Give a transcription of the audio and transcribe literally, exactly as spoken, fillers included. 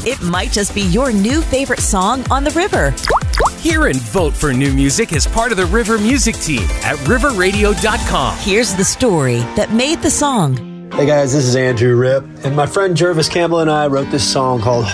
It might just be your new favorite song on the river. Hear and vote for new music as part of the River Music Team at river radio dot com. Here's the story that made the song. Hey guys, this is Andrew Ripp, and my friend Jervis Campbell and I wrote this song called